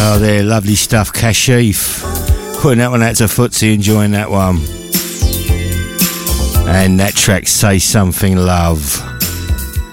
Oh, there, lovely stuff. Kashif. Putting that one out to Footsie, enjoying that one. And that track, Say Something Love.